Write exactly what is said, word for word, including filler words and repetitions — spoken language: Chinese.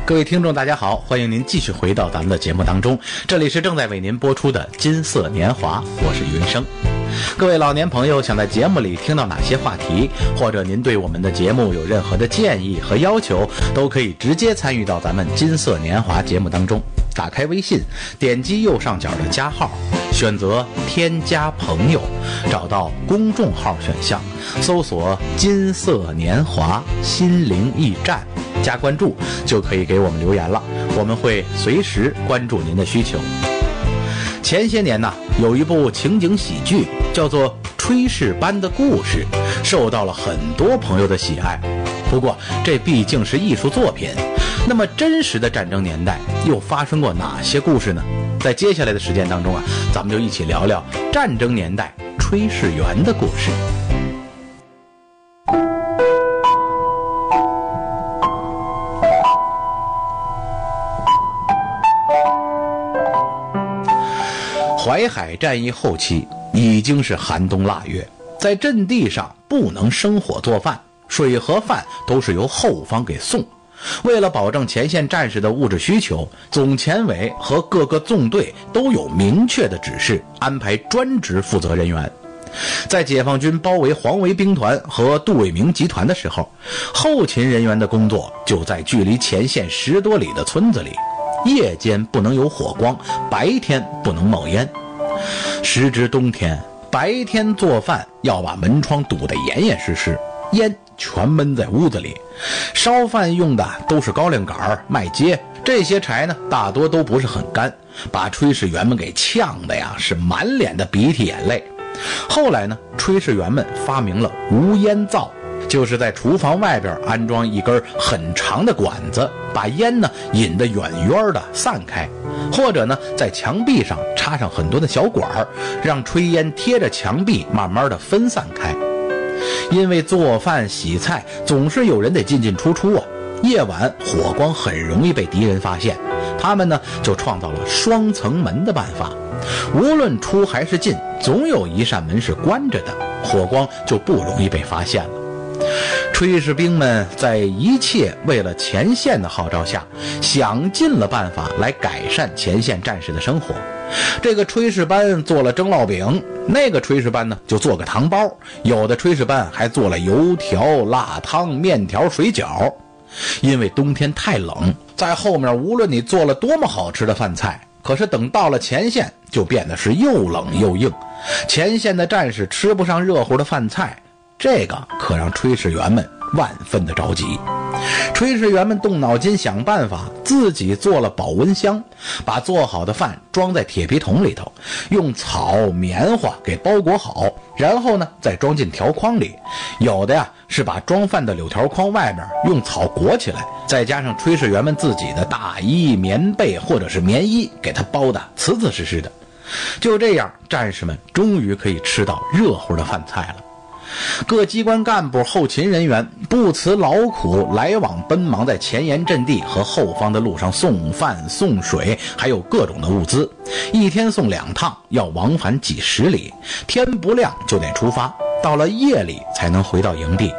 各位听众大家好，欢迎您继续回到咱们的节目当中，这里是正在为您播出的金色年华，我是云生。各位老年朋友想在节目里听到哪些话题，或者您对我们的节目有任何的建议和要求，都可以直接参与到咱们金色年华节目当中。打开微信，点击右上角的加号，选择添加朋友，找到公众号选项，搜索金色年华心灵驿站，加关注就可以给我们留言了，我们会随时关注您的需求。前些年呢，有一部情景喜剧叫做《炊事班的故事》，受到了很多朋友的喜爱。不过这毕竟是艺术作品，那么真实的战争年代又发生过哪些故事呢？在接下来的时间当中啊，咱们就一起聊聊战争年代炊事员的故事。淮海战役后期已经是寒冬腊月，在阵地上不能生火做饭，水和饭都是由后方给送。为了保证前线战士的物质需求，总前委和各个纵队都有明确的指示，安排专职负责人员。在解放军包围黄维兵团和杜伟明集团的时候，后勤人员的工作就在距离前线十多里的村子里，夜间不能有火光，白天不能冒烟。时值冬天，白天做饭要把门窗堵得严严实实，烟全闷在屋子里。烧饭用的都是高粱杆、麦秸，这些柴呢大多都不是很干，把炊事员们给呛的呀是满脸的鼻涕眼泪。后来呢，炊事员们发明了无烟灶，就是在厨房外边安装一根很长的管子，把烟呢引得远远的散开，或者呢在墙壁上插上很多的小管，让炊烟贴着墙壁慢慢的分散开。因为做饭洗菜总是有人得进进出出啊，夜晚火光很容易被敌人发现，他们呢就创造了双层门的办法，无论出还是进，总有一扇门是关着的，火光就不容易被发现了。炊事兵们在一切为了前线的号召下，想尽了办法来改善前线战士的生活。这个炊事班做了蒸烙饼，那个炊事班呢就做个糖包，有的炊事班还做了油条、辣汤、面条、水饺。因为冬天太冷，在后面无论你做了多么好吃的饭菜，可是等到了前线就变得是又冷又硬，前线的战士吃不上热乎的饭菜，这个可让炊事员们万分的着急。炊事员们动脑筋想办法，自己做了保温箱，把做好的饭装在铁皮桶里头，用草、棉花给包裹好，然后呢再装进条筐里。有的呀是把装饭的柳条筐外面用草裹起来，再加上炊事员们自己的大衣、棉被或者是棉衣，给它包得瓷瓷实实的。就这样，战士们终于可以吃到热乎的饭菜了。各机关干部、后勤人员不辞劳苦，来往奔忙在前沿阵地和后方的路上送饭、送水，还有各种的物资，一天送两趟，要往返几十里，天不亮就得出发，到了夜里才能回到营地。